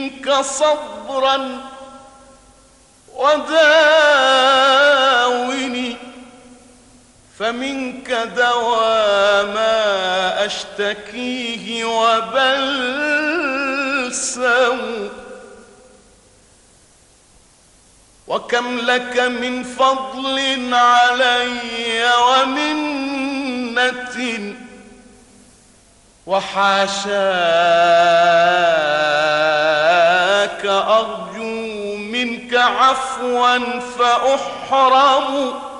صبرا وداوني، فمنك دوا ما أشتكيه وبلسم. وكم لك من فضل علي ومنة، وحاشاك أرجو منك عفوا فأحرم.